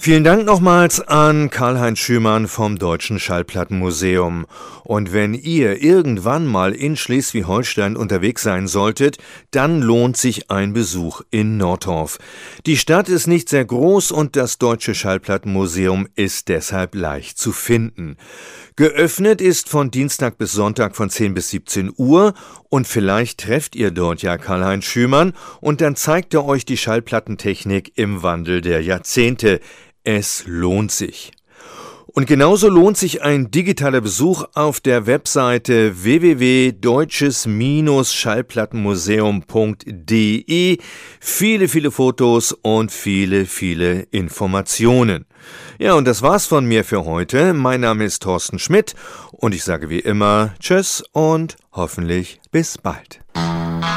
Vielen Dank nochmals an Karl-Heinz Schümann vom Deutschen Schallplattenmuseum. Und wenn ihr irgendwann mal in Schleswig-Holstein unterwegs sein solltet, dann lohnt sich ein Besuch in Nordhorf. Die Stadt ist nicht sehr groß und das Deutsche Schallplattenmuseum ist deshalb leicht zu finden. Geöffnet ist von Dienstag bis Sonntag von 10 bis 17 Uhr und vielleicht trefft ihr dort ja Karl-Heinz Schümann und dann zeigt er euch die Schallplattentechnik im Wandel der Jahrzehnte. Es lohnt sich. Und genauso lohnt sich ein digitaler Besuch auf der Webseite www.deutsches-schallplattenmuseum.de. Viele Fotos und viele Informationen. Ja, und das war's von mir für heute. Mein Name ist Thorsten Schmidt und ich sage wie immer Tschüss und hoffentlich bis bald.